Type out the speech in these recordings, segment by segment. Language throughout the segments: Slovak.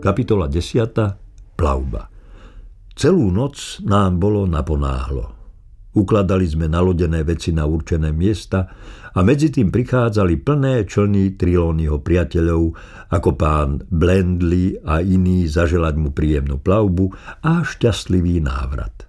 Kapitola 10. Plavba. Celú noc nám bolo naponáhlo. Ukladali sme nalodené veci na určené miesta a medzi tým prichádzali plné člny Trelawneyho priateľov, ako pán Blendley a iní, zaželať mu príjemnú plavbu a šťastlivý návrat.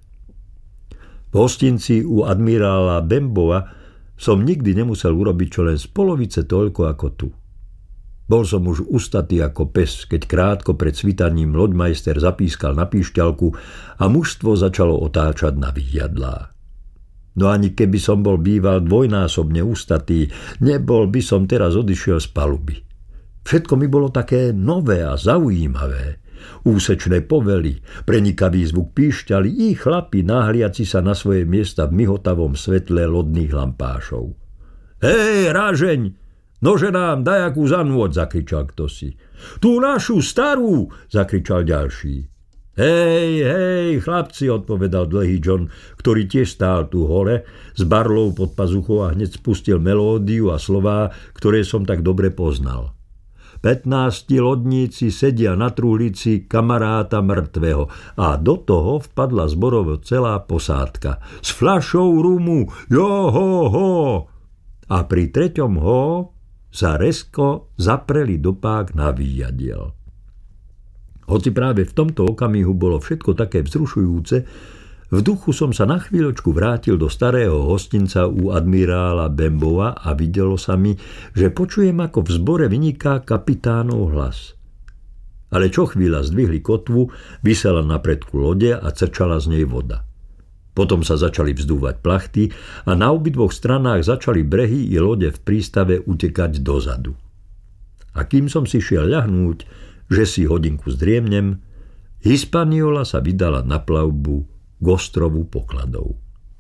V hostinci u admirála Benbowa som nikdy nemusel urobiť čo len z polovice toľko ako tu. Bol som už ustatý ako pes, keď krátko pred svitaním loďmajster zapískal na píšťalku a mužstvo začalo otáčať na výjadlá. No ani keby som bol býval dvojnásobne ustatý, nebol by som teraz odišiel z paluby. Všetko mi bolo také nové a zaujímavé. Úsečné povely, prenikavý zvuk píšťaly i chlapi nahliaci sa na svoje miesta v mihotavom svetle lodných lampášov. Hej, rážeň! Nože nám, daj akú zanôť, zakričal kdosi. Tú našu starú, zakričal ďalší. Hej, chlapci, odpovedal dlhý John, ktorý tiež stál tu hore, s barlou pod pazuchou a hneď spustil melódiu a slová, ktoré som tak dobre poznal. 15 lodníci sedia na truhlici kamaráta mŕtvého a do toho vpadla zborovo celá posádka. S fľašou rumu, ho! A pri treťom ho sa rezko zapreli do pák na výjadiel. Hoci práve v tomto okamihu bolo všetko také vzrušujúce, v duchu som sa na chvíľočku vrátil do starého hostinca u admirála Benbowa a videlo sa mi, že počujem, ako v zbore vyniká kapitánov hlas. Ale čo chvíľa zdvihli kotvu, visela na predku lode a crčala z nej voda. Potom sa začali vzdúvať plachty a na obidvoch stranách začali brehy i lode v prístave utekať dozadu. A kým som si šiel ľahnúť, že si hodinku zdriemnem, Hispaniola sa vydala na plavbu k ostrovu pokladov.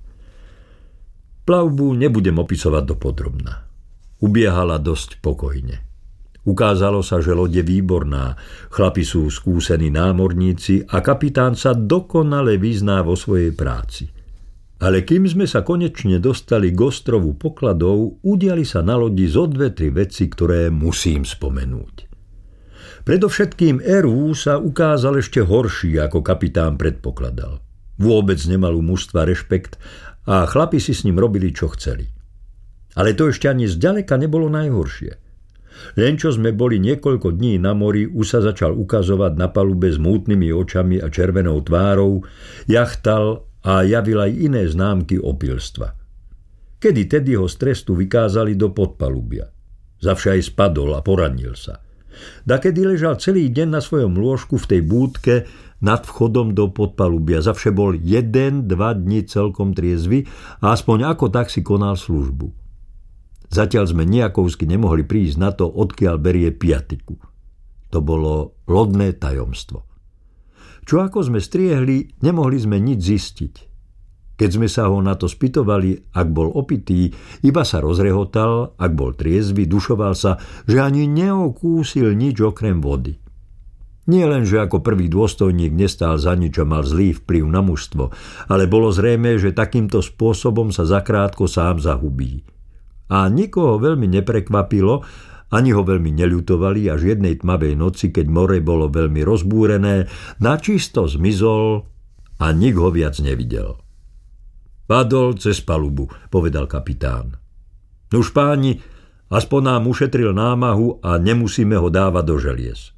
Plavbu nebudem opisovať dopodrobna. Ubiehala dosť pokojne. Ukázalo sa, že loď je výborná, chlapi sú skúsení námorníci a kapitán sa dokonale vyzná vo svojej práci. Ale kým sme sa konečne dostali k ostrovu pokladov, udiali sa na lodi zo 2-3 veci, ktoré musím spomenúť. Predovšetkým Eru sa ukázal ešte horší, ako kapitán predpokladal. Vôbec nemal u mužstva rešpekt a chlapi si s ním robili, čo chceli. Ale to ešte ani zďaleka nebolo najhoršie. Len čo sme boli niekoľko dní na mori, už sa začal ukazovať na palube s mútnymi očami a červenou tvárou, jachtal a javil aj iné známky opilstva. Kedy tedy ho z trestu vykázali do podpalubia. Zavše aj spadol a poranil sa. Dakedy ležal celý deň na svojom lôžku v tej búdke nad vchodom do podpalubia. Zavše bol 1-2 dni celkom triezvy a aspoň ako tak si konal službu. Zatiaľ sme nejakovsky nemohli prísť na to, odkiaľ berie piatiku. To bolo lodné tajomstvo. Čo ako sme striehli, nemohli sme nič zistiť. Keď sme sa ho na to spytovali, ak bol opitý, iba sa rozrehotal, ak bol triezvy, dušoval sa, že ani neokúsil nič okrem vody. Nie len, že ako prvý dôstojník nestál za nič a mal zlý vplyv na mužstvo, ale bolo zrejmé, že takýmto spôsobom sa zakrátko sám zahubí. A nikoho veľmi neprekvapilo, ani ho veľmi neľutovali, až jednej tmavej noci, keď more bolo veľmi rozbúrené, načisto zmizol a nik ho viac nevidel. Padol cez palubu, povedal kapitán. Nuž páni, aspoň nám ušetril námahu a nemusíme ho dávať do želiez.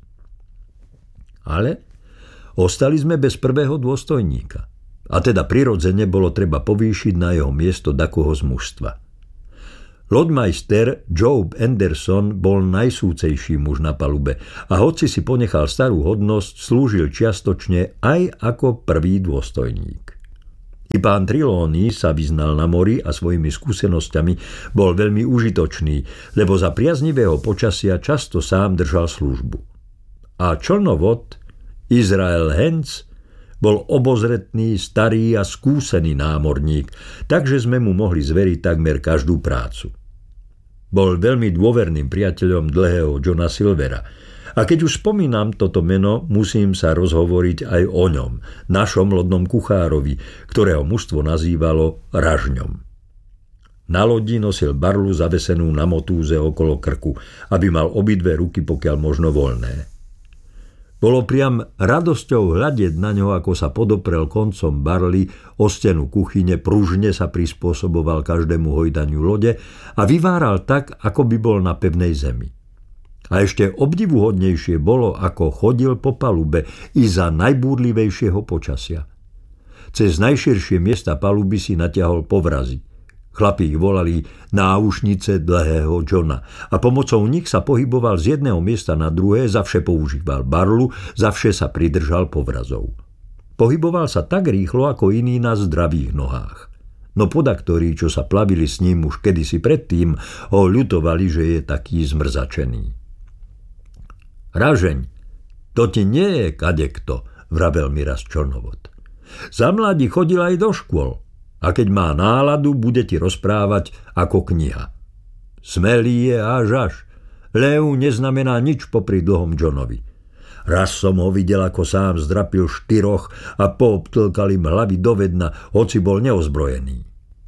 Ale ostali sme bez prvého dôstojníka. A teda prirodzene bolo treba povýšiť na jeho miesto dakoho z mužstva. Loďmajster Job Anderson bol najsúcejší muž na palube a hoci si ponechal starú hodnosť, slúžil čiastočne aj ako prvý dôstojník. I pán Trelawney sa vyznal na mori a svojimi skúsenosťami bol veľmi užitočný, lebo za priaznivého počasia často sám držal službu. A člnovod Izrael Hens bol obozretný, starý a skúsený námorník, takže sme mu mohli zveriť takmer každú prácu. Bol veľmi dôverným priateľom dlhého Johna Silvera. A keď už spomínam toto meno, musím sa rozhovoriť aj o ňom, našom lodnom kuchárovi, ktorého mužstvo nazývalo Ražňom. Na lodi nosil barlu zavesenú na motúze okolo krku, aby mal obidve ruky pokiaľ možno voľné. Bolo priam radosťou hľadieť na ňo, ako sa podoprel koncom barly o stenu kuchyne, pružne sa prispôsoboval každému hojdaniu lode a vyváral tak, ako by bol na pevnej zemi. A ešte obdivuhodnejšie bolo, ako chodil po palube i za najbúrlivejšieho počasia. Cez najširšie miesta paluby si natiahol povrazy. Chlapi ich volali náušnice dlhého Johna a pomocou nich sa pohyboval z jedného miesta na druhé, zavše používal barlu, zavše sa pridržal povrazov. Pohyboval sa tak rýchlo ako iní na zdravých nohách. No podaktori, čo sa plavili s ním už kedysi predtým, ho ľutovali, že je taký zmrzačený. Ražeň, to ti nie je kadekto, vravel mi raz Čornovod. Za mladí chodil aj do škôl. A keď má náladu, bude ti rozprávať ako kniha. Smelý je až. Lev neznamená nič popri dlhom Johnovi. Raz som ho videl, ako sám zdrapil 4 a poobtlkal im hlavy do vedna, hoci bol neozbrojený.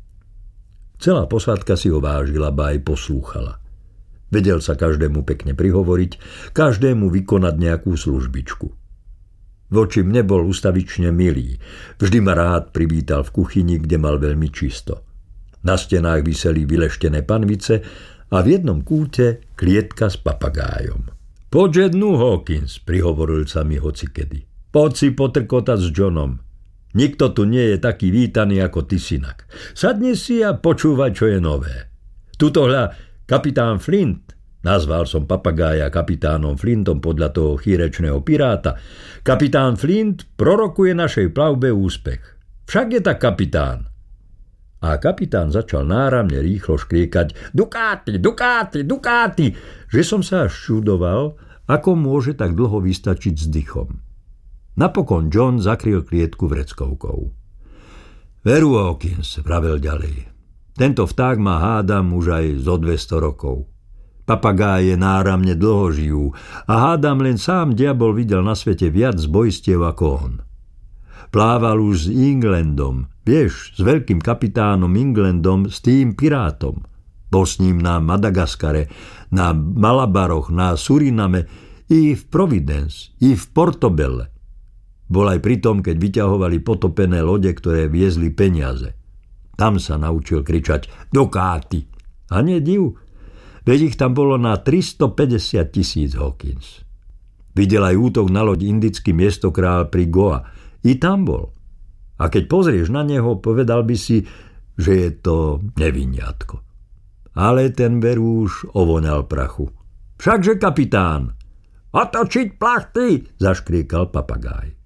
Celá posádka si ho vážila, ba aj poslúchala. Vedel sa každému pekne prihovoriť, každému vykonať nejakú službičku. Voči mne bol ustavične milý. Vždy ma rád privítal v kuchyni, kde mal veľmi čisto. Na stenách viseli vyleštené panvice a v jednom kúte klietka s papagájom. Poď jednu, Hawkins, prihovoril sa mi hocikedy. Poď si potrkotať s Johnom. Nikto tu nie je taký vítaný ako ty, synak. Sadni si a počúvaj, čo je nové. Tuto hľa kapitán Flint. Nazval som papagája kapitánom Flintom podľa toho chýrečného piráta. Kapitán Flint prorokuje našej plavbe úspech. Však je tak, kapitán. A kapitán začal náramne rýchlo škriekať Dukáty, Dukáty, Dukáty, že som sa až čudoval, ako môže tak dlho vystačiť s dychom. Napokon John zakryl klietku vreckovkou. Veru, Hawkins, vravel ďalej. Tento vták má hádam už aj zo 200 rokov. Papagáje náramne dlho žijú a hádam len sám diabol videl na svete viac zbojstiev ako on. Plával už s Englandom, vieš, s veľkým kapitánom Englandom, s tým pirátom. Bol s ním na Madagaskare, na Malabaroch, na Suriname, i v Providence, i v Portobelle. Bol aj pri tom, keď vyťahovali potopené lode, ktoré viezli peniaze. Tam sa naučil kričať Dukáty. A nie div, veď ich tam bolo na 350 000, Hawkins. Videl aj útok na loď indický miestokrál pri Goa. I tam bol. A keď pozrieš na neho, povedal by si, že je to neviniatko. Ale ten veru už ovoňal prachu. Všakže, kapitán! Otočiť plachty! Zaškriekal papagáj.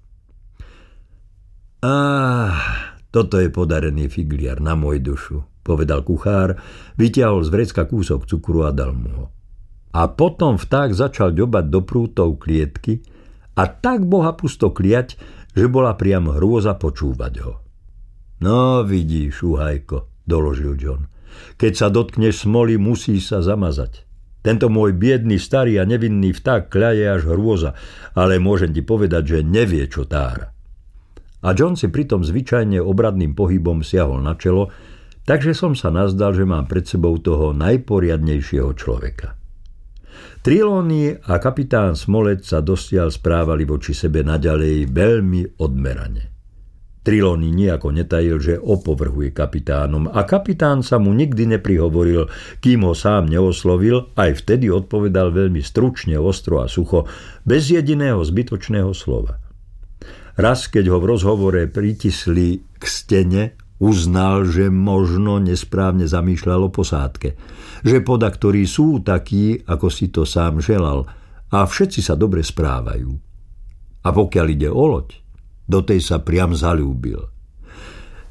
Toto je podarený figliar na môj dušu, povedal kuchár, vytiahol z vrecka kúsok cukru a dal mu ho. A potom vták začal ďobať do prútov klietky a tak bohapusto kliať, že bola priam hrôza počúvať ho. No vidíš, uhajko, doložil John. Keď sa dotkneš smoly, musí sa zamazať. Tento môj biedný, starý a nevinný vták kľaje až hrôza, ale môžem ti povedať, že nevie, čo tára. A John si pritom zvyčajne obradným pohybom siahol na čelo, takže som sa nazdal, že mám pred sebou toho najporiadnejšieho človeka. Trelawney a kapitán Smollett sa dosiaľ správali voči sebe naďalej veľmi odmerane. Trelawney nijako netajil, že opovrhuje kapitánom a kapitán sa mu nikdy neprihovoril, kým ho sám neoslovil, aj vtedy odpovedal veľmi stručne, ostro a sucho, bez jediného zbytočného slova. Raz, keď ho v rozhovore pritisli k stene, uznal, že možno nesprávne zamýšľal o posádke, že podaktori sú takí, ako si to sám želal, a všetci sa dobre správajú. A pokiaľ ide o loď, do tej sa priam zaľúbil.